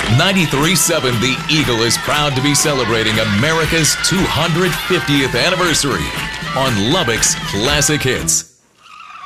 93.7 The Eagle is proud to be celebrating America's 250th anniversary on Lubbock's Classic Hits.